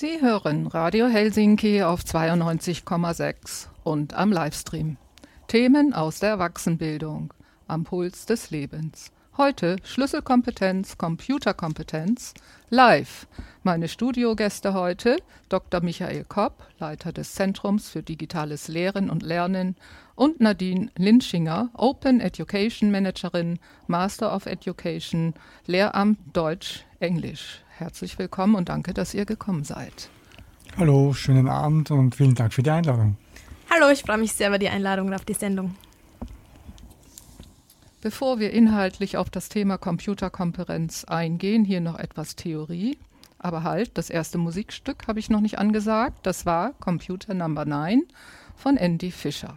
Sie hören Radio Helsinki auf 92,6 und am Livestream. Themen aus der Erwachsenenbildung, am Puls des Lebens. Heute Schlüsselkompetenz, Computerkompetenz, live. Meine Studiogäste heute Dr. Michael Kopp, Leiter des Zentrums für digitales Lehren und Lernen, und Nadine Linschinger, Open Education Managerin, Master of Education, Lehramt Deutsch-Englisch. Herzlich willkommen und danke, dass ihr gekommen seid. Hallo, schönen Abend und vielen Dank für die Einladung. Hallo, ich freue mich sehr über die Einladung und auf die Sendung. Bevor wir inhaltlich auf das Thema Computerkompetenz eingehen, hier noch etwas Theorie. Aber halt, das erste Musikstück habe ich noch nicht angesagt. Das war Computer Number 9 von Andy Fischer.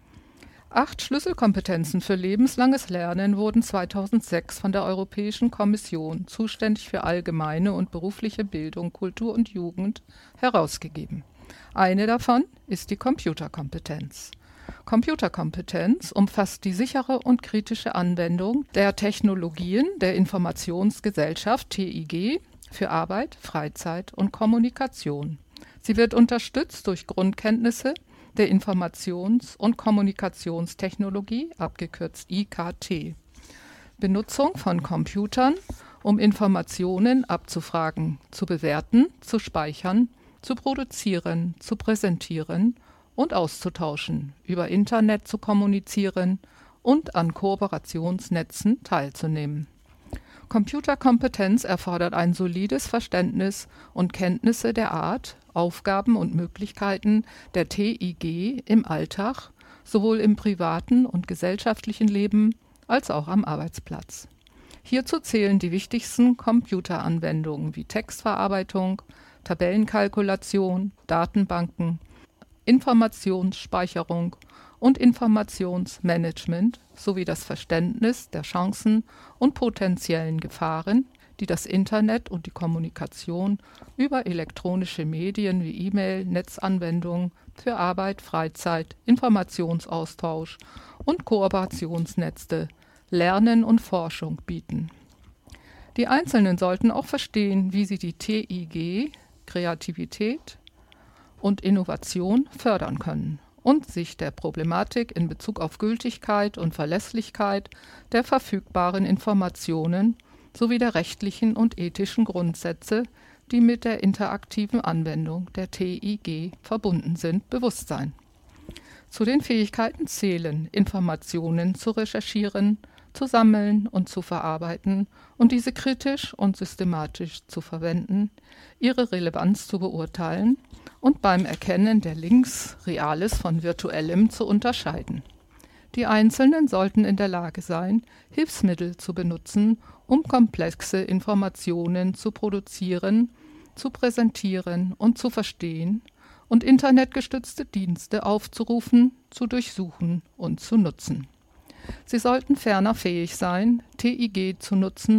8 Schlüsselkompetenzen für lebenslanges Lernen wurden 2006 von der Europäischen Kommission, zuständig für allgemeine und berufliche Bildung, Kultur und Jugend, herausgegeben. Eine davon ist die Computerkompetenz. Computerkompetenz umfasst die sichere und kritische Anwendung der Technologien der Informationsgesellschaft TIG für Arbeit, Freizeit und Kommunikation. Sie wird unterstützt durch Grundkenntnisse der Informations- und Kommunikationstechnologie, abgekürzt IKT. Benutzung von Computern, um Informationen abzufragen, zu bewerten, zu speichern, zu produzieren, zu präsentieren und auszutauschen, über Internet zu kommunizieren und an Kooperationsnetzen teilzunehmen. Computerkompetenz erfordert ein solides Verständnis und Kenntnisse der Art, Aufgaben und Möglichkeiten der TIG im Alltag, sowohl im privaten und gesellschaftlichen Leben als auch am Arbeitsplatz. Hierzu zählen die wichtigsten Computeranwendungen wie Textverarbeitung, Tabellenkalkulation, Datenbanken, Informationsspeicherung und Informationsmanagement sowie das Verständnis der Chancen und potenziellen Gefahren, die das Internet und die Kommunikation über elektronische Medien wie E-Mail, Netzanwendungen für Arbeit, Freizeit, Informationsaustausch und Kooperationsnetze, Lernen und Forschung bieten. Die Einzelnen sollten auch verstehen, wie sie die TIG, Kreativität und Innovation fördern können und sich der Problematik in Bezug auf Gültigkeit und Verlässlichkeit der verfügbaren Informationen sowie der rechtlichen und ethischen Grundsätze, die mit der interaktiven Anwendung der TIG verbunden sind, bewusst sein. Zu den Fähigkeiten zählen, Informationen zu recherchieren, zu sammeln und zu verarbeiten und diese kritisch und systematisch zu verwenden, ihre Relevanz zu beurteilen und beim Erkennen der Links Reales von Virtuellem zu unterscheiden. Die Einzelnen sollten in der Lage sein, Hilfsmittel zu benutzen, um komplexe Informationen zu produzieren, zu präsentieren und zu verstehen und internetgestützte Dienste aufzurufen, zu durchsuchen und zu nutzen. Sie sollten ferner fähig sein, TIG zu nutzen,